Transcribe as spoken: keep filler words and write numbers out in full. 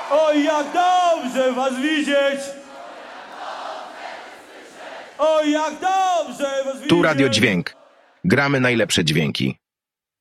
Oj, jak dobrze was widzieć! Oj, jak dobrze was widzieć! Tu Radio Dźwięk. Gramy najlepsze dźwięki.